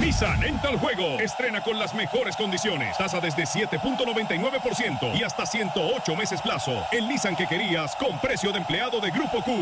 Nissan entra al juego. Estrena con las mejores condiciones. Tasa desde 7.99% y hasta 108 meses plazo. El Nissan que querías con precio de empleado de Grupo Q.